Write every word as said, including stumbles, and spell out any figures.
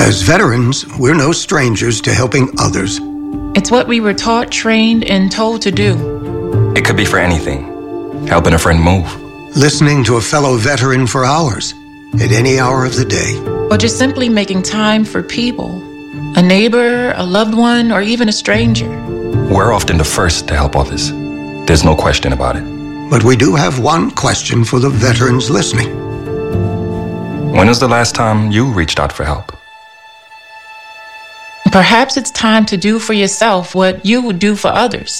As veterans, we're no strangers to helping others. It's what we were taught, trained, and told to do. It could be for anything. Helping a friend move. Listening to a fellow veteran for hours, at any hour of the day. Or just simply making time for people. A neighbor, a loved one, or even a stranger. We're often the first to help others. There's no question about it. But we do have one question for the veterans listening. When was the last time you reached out for help? Perhaps it's time to do for yourself what you would do for others.